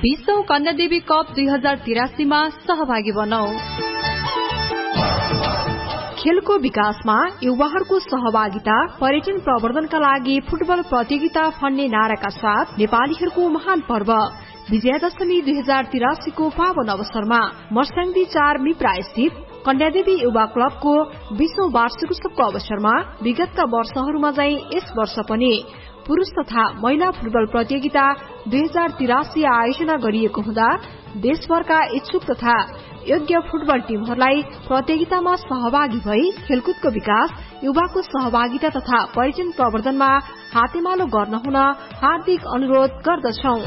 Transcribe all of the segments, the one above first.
20औं कन्यादेवी cup 2083 मा सहभागी बनौं। खेलको विकासमा युवाहरूको सहभागिता, पर्यटन प्रवर्धनका लागि फुटबल प्रतियोगिता फन्ने नाराका साथ नेपालीहरूको महान पर्व विजयादशमी 2083 को पावन अवसरमा मर्स्याङ्दी 4 मिप्रा स्थित कन्यादेवी युवा क्लबको 20औं वार्षिकोत्सवको अवसरमा विगतका वर्षहरूमा झैं यस वर्ष पनि पुरूष तथा महिला फुटबल प्रतियोगिता 2083 आयोजना गरिएको हुँदा देशभरका इच्छुक तथा योग्य फुटबल टिमहरूलाई प्रतियोगितामा सहभागी भई खेलकुदको विकास, युवाको सहभागिता तथा पर्यटन प्रवर्धनमा हातेमालो गर्न हुन हार्दिक अनुरोध गर्दछौं।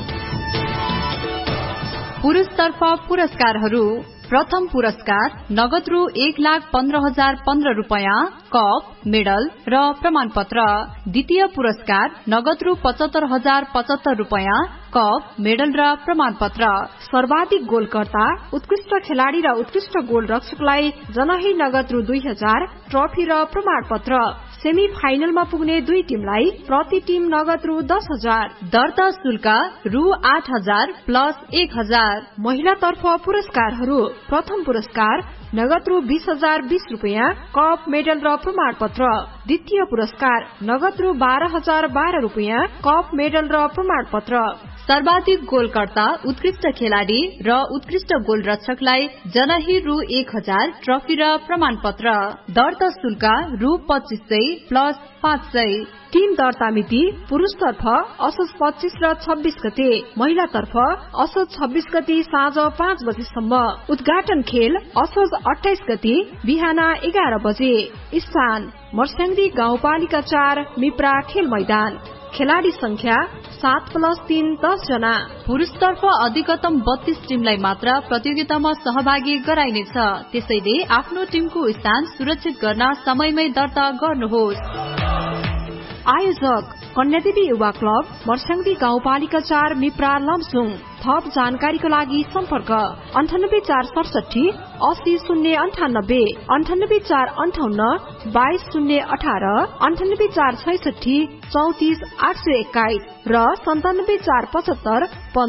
पुरूषतर्फ पुरस्कारहरू। प्रथम पुरस्कार नगद रु 1,15,015 रूपैयाँ, कप, मेडल र प्रमाणपत्र। द्वितीय पुरस्कार नगद रु 75,075 रूपैयाँ, कप, मेडल र प्रमाणपत्र। सर्वाधिक गोलकर्ता, उत्कृष्ट खेलाड़ी र उत्कृष्ट गोल रक्षकलाई जनही नगद रु 2,000, ट्रफी र प्रमाणपत्र। सेमी फाइनलमा पुग्ने 2 टिमलाई प्रति टिम नगद रु 10,000। दर्ता शुल्क रु 8,000 प्लस 1,000। महिलातर्फ पुरस्कारहरू। प्रथम पुरस्कार नगद रु 20,020 रूपैयाँ, कप, मेडल र प्रमाणपत्र। द्वितीय पुरस्कार नगद रु 12,012 रूपैयाँ, कप, मेडल र प्रमाणपत्र। सर्वाधिक गोलकर्ता, उत्कृष्ट खेलाड़ी र उत्कृष्ट गोल रक्षकलाई जनही रु 1,000, ट्रफी र प्रमाणपत्र। दर्ता शुल्क रु 2,500 प्लस 500। टिम दर्ता मिति पुरूषतर्फ असोज 25 र 26 गते, महिलातर्फ असोज 26 गते साँझ 5 बजेसम्म। उद्घाटन खेल असोज 28 गते बिहान 11 बजे। स्थान मर्स्याङ्दी गाउँपालिका 4 मिप्रा खेल मैदान। खेलाड़ी संख्या 7+3 10 जना। पुरूषतर्फ अधिकतम 32 टिमलाई मात्र प्रतियोगितामा सहभागी गराइनेछ, त्यसैले आफ्नो टिमको स्थान सुरक्षित गर्न समयमै दर्ता गर्नुहोस्। आयोजक कन्यादेवी युवा क्लब, मर्स्याङ्दी गाउँपालिका 4 मिप्रा लमजुङ। थप जानकारीको लागि सम्पर्क 98,467 80,098, 98,458 22,018, 98,466 34,821 र 97,475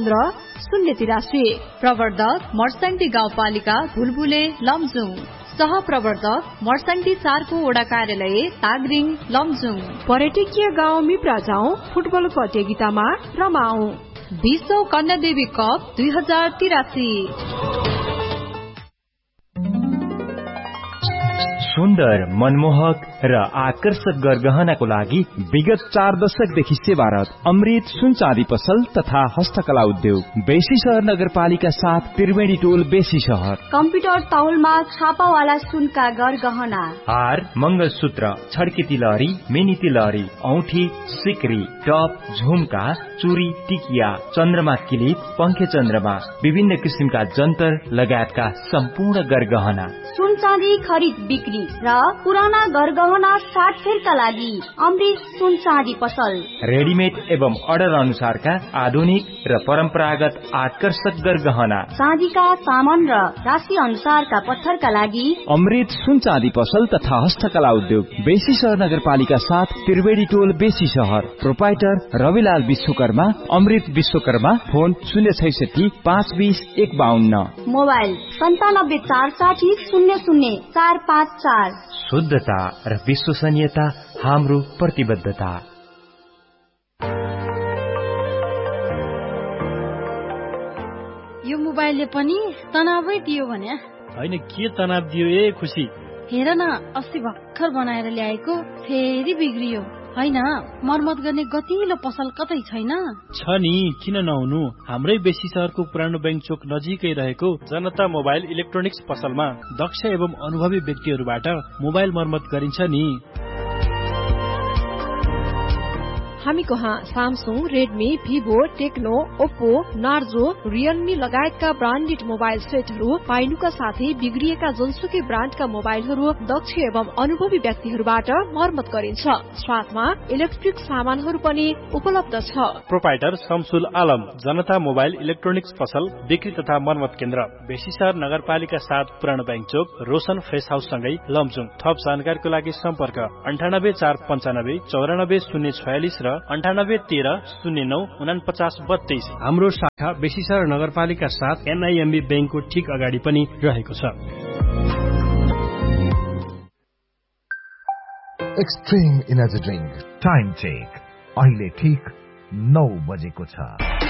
15,083। प्रवर्धक मर्स्याङ्दी गाउँपालिका भुलभुले लमजुङ। सहप्रवर्धक मर्स्याङ्दी 4 को वडा कार्यालय तागरिङ लमजुङ। पर्यटकीय गाउँ मिप्रा जाउँ, फुटबल प्रतियोगितामा रमाऊ। 20औं कन्यादेवी कप 2083। सुन्दर, मनमोहक र आकर्षक गरगहनाको लागि विगत 4 दशकदेखि सेवारत अमृत सुन चाँदी पसल तथा हस्तकला उद्योग, बेसी शहर नगरपालिका 7 त्रिवेणी टोल, बेसी शहर। कम्प्युटर तौलमा छापावाला सुनका गरगहना, हार, मंगलसूत्र, छड्के तिलहरी, मिनी तिलहरी, औठी, सिक्री, टप, झुमका, चुरी, टिकिया, चन्द्रमा किलिप, पंखे चन्द्रमा, विभिन्न किसिमका जन्तर लगायतका सम्पूर्ण गरगहना। सुन चाँदी खरिद बिक्री र पुराना गरगहना साटफेरका लागि अमृत सुन चाँदी पसल। रेडिमेड एवं अर्डर अनुसारका आधुनिक र परम्परागत आकर्षक गरगहना, चाँदीका सामान र राशि अनुसारका पत्थरका लागि अमृत सुन चाँदी पसल तथा हस्तकला उद्योग, बेसी शहर नगरपालिका 7 त्रिवेणी टोल, बेसी शहर। प्रोपाइटर रविलाल विश्वकर्मा, अमृत विश्वकर्मा। फोन 066 520 152। मोबाइल 97 460 00 454। शुद्धता र विश्वसनीयता हाम्रो प्रतिबद्धता। यो मोबाइलले पनि तनावै दियो भने हैन, के तनाव दियो ए खुसी? हेर न, अस्ति भर्खर बनाएर ल्याएको फेरि बिग्रियो। हैन, मर्मत गर्ने गतिलो पसल कतै छैन? छ नि, किन नहुनु? हाम्रै बेसी शहरको पुरानो बैंक चोक नजिकै रहेको जनता मोबाइल इलेक्ट्रोनिक्स पसलमा दक्ष एवं अनुभवी व्यक्तिहरूबाट मोबाइल मर्मत गरिन्छ नि। हामी कहाँ Samsung, Redmi, Vivo, Tecno, Oppo, Narzo, Realme लगायतका ब्रान्डेड मोबाइल सेटहरू पाइनुका साथै बिग्रिएका जुनसुकै ब्रान्डका मोबाइलहरू दक्ष एवं अनुभवी व्यक्तिहरूबाट मर्मत गरिन्छ। साथमा इलेक्ट्रिक सामानहरू पनि उपलब्ध छ। प्रोपाइटर शमसुल आलम, जनता मोबाइल इलेक्ट्रोनिक्स पसल, बिक्री तथा मर्मत केन्द्र, बेसी शहर नगरपालिका 7 पुरानो बैंक चोक, रोशन फ्रेस हाउस सँगै लमजुङ। थप जानकारीको लागि सम्पर्क 98 495 94 046 र 9813094942। हाम्रो शाखा बेसीसर नगरपालिका साथ NIMB बैंकको ठिक अगाडि पनि रहेको छ। Extreme energy drink time check अहिले ठीक 9 बजेको छ।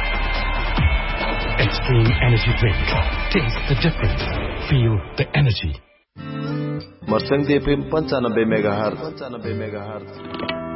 Extreme Energy Drink. Taste the difference. Feel the energy. मर्संग FM 95 megahertz